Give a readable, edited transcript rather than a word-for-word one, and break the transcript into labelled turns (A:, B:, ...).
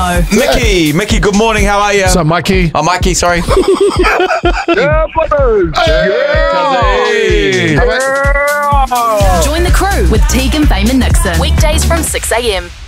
A: know.
B: Mickey, good morning. How are you?
C: What's up, Mikey?
B: Oh, Mikey, sorry.
D: Yeah, brothers.
C: Hey.
A: Join the crew with Tegan, Fame and Nixon. Weekdays from 6 a.m.